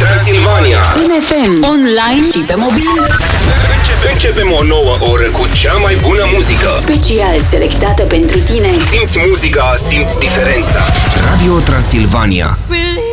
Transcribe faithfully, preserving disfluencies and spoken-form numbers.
Transilvania. În F M, online și pe mobil. Începe, începem o nouă oră cu cea mai bună muzică. Special selectată pentru tine. Simți muzica, simți diferența. Radio Transilvania.